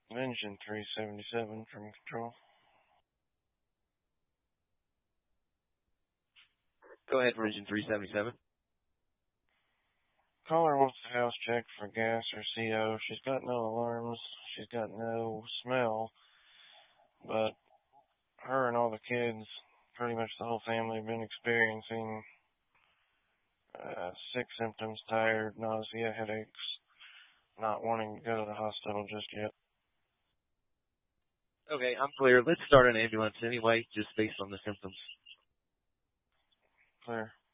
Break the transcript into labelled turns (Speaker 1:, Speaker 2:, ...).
Speaker 1: Engine 377 from control.
Speaker 2: Go ahead for engine 377.
Speaker 1: Caller wants the house checked for gas or CO. She's got no alarms. She's got no smell. But her and all the kids, pretty much the whole family, have been experiencing sick symptoms, tired, nausea, headaches, not wanting to go to the hospital just yet.
Speaker 2: Okay, I'm clear. Let's start an ambulance anyway, just based on the symptoms.
Speaker 1: Clear.